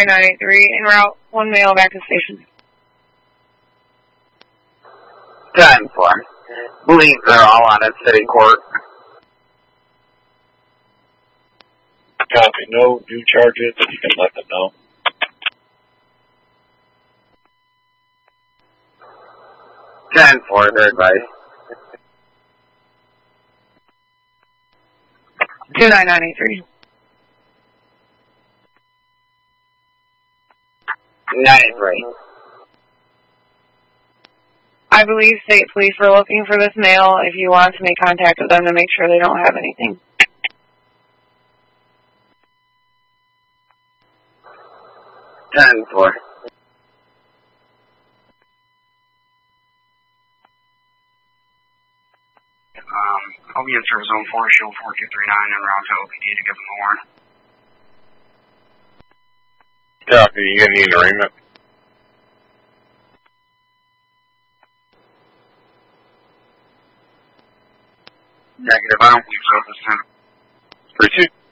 2983, en route, 1 male back to station. 10-4. Believe they're all on at city court. Copy. No new charges. You can let them know. 10-4, they're advised. 29983. 93. I believe state police were looking for this male. If you want to make contact with them to make sure they don't have anything. 10-4. I'll be in service zone 4, shield 4239, and round to OPD to give them a warrant. Copy. You gonna need an arraignment? Negative. I don't believe so at this time. 3-2.